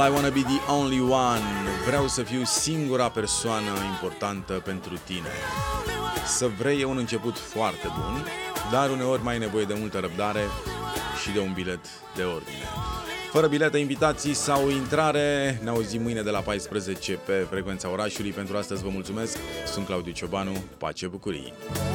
I wanna be the only one. Vreau să fiu singura persoană importantă pentru tine. Să vrei e un început foarte bun, dar uneori mai ai nevoie de multă răbdare și de un bilet de ordine. Fără bilete, invitații sau intrare, ne auzim mâine de la 14 pe Frecvența Orașului. Pentru astăzi vă mulțumesc, sunt Claudiu Ciobanu, pace, bucurii!